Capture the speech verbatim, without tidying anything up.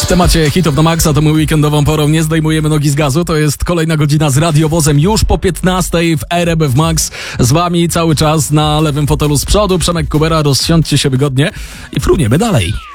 W temacie hitów na maksa to my weekendową porą nie zdejmujemy nogi z gazu. To jest kolejna godzina z radiowozem już po piętnastej w R M F Max. Z wami cały czas na lewym fotelu z przodu Przemek Kubera. Rozsiądźcie się wygodnie i fruniemy dalej.